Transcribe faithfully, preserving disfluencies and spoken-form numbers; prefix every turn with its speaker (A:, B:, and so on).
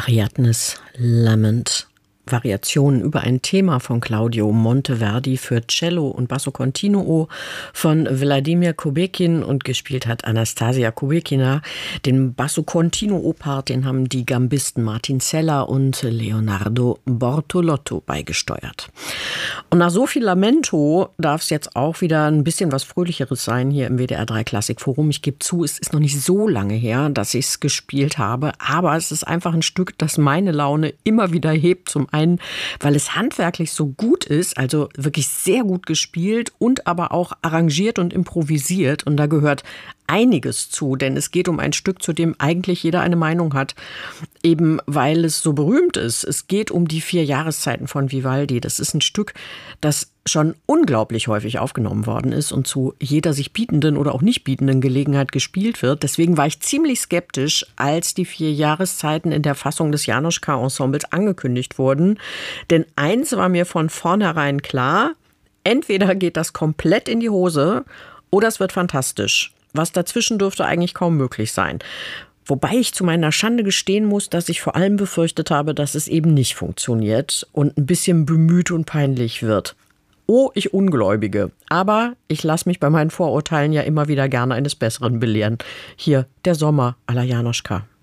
A: Ariadnes Lament. Variationen über ein Thema von Claudio Monteverdi für Cello und Basso Continuo von Wladimir Kubekin, und gespielt hat Anastasia Kubekina. Den Basso Continuo-Part, den haben die Gambisten Martin Zeller und Leonardo Bortolotto beigesteuert. Und nach so viel Lamento darf es jetzt auch wieder ein bisschen was Fröhlicheres sein hier im W D R drei Klassikforum. Ich gebe zu, es ist noch nicht so lange her, dass ich es gespielt habe, aber es ist einfach ein Stück, das meine Laune immer wieder hebt. Zum einen, weil es handwerklich so gut ist, also wirklich sehr gut gespielt und aber auch arrangiert und improvisiert. Und da gehört einiges zu, denn es geht um ein Stück, zu dem eigentlich jeder eine Meinung hat, eben weil es so berühmt ist. Es geht um die vier Jahreszeiten von Vivaldi. Das ist ein Stück, das schon unglaublich häufig aufgenommen worden ist und zu jeder sich bietenden oder auch nicht bietenden Gelegenheit gespielt wird. Deswegen war ich ziemlich skeptisch, als die vier Jahreszeiten in der Fassung des Jánoschka-Ensembles angekündigt wurden. Denn eins war mir von vornherein klar: entweder geht das komplett in die Hose oder es wird fantastisch. Was dazwischen dürfte eigentlich kaum möglich sein. Wobei ich zu meiner Schande gestehen muss, dass ich vor allem befürchtet habe, dass es eben nicht funktioniert und ein bisschen bemüht und peinlich wird. Oh, ich Ungläubige. Aber ich lasse mich bei meinen Vorurteilen ja immer wieder gerne eines Besseren belehren. Hier der Sommer à la Jánoschka.